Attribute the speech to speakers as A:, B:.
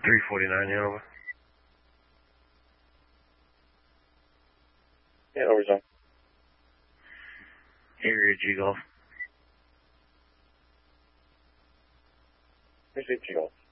A: 349 Hanover.
B: Yeah, over zone.
A: Area G Golf.
B: Received G Golf.